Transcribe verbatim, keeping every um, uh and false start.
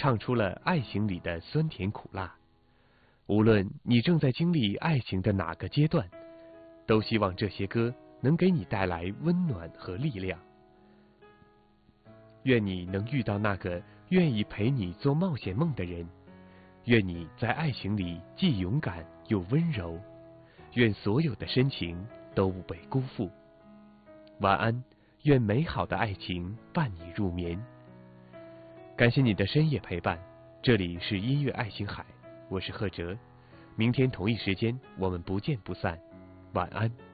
唱出了爱情里的酸甜苦辣。无论你正在经历爱情的哪个阶段，都希望这些歌能给你带来温暖和力量。愿你能遇到那个愿意陪你做冒险梦的人，愿你在爱情里既勇敢又温柔，愿所有的深情都不被辜负。晚安，愿美好的爱情伴你入眠。感谢你的深夜陪伴，这里是音乐爱琴海，我是贺哲，明天同一时间我们不见不散，晚安。